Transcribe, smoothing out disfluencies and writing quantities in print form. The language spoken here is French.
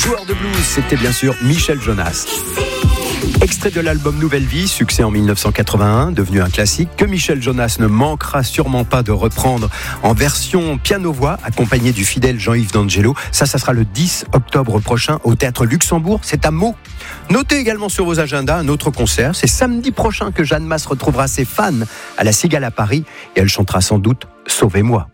Joueur de blues, c'était bien sûr Michel Jonas. Extrait de l'album Nouvelle Vie, succès en 1981, devenu un classique, que Michel Jonas ne manquera sûrement pas de reprendre en version piano-voix, accompagné du fidèle Jean-Yves D'Angelo. Ça sera le 10 octobre prochain au Théâtre Luxembourg, c'est à Meaux. Notez également sur vos agendas un autre concert, c'est samedi prochain que Jeanne Masse retrouvera ses fans à la Cigale à Paris et elle chantera sans doute « Sauvez-moi ».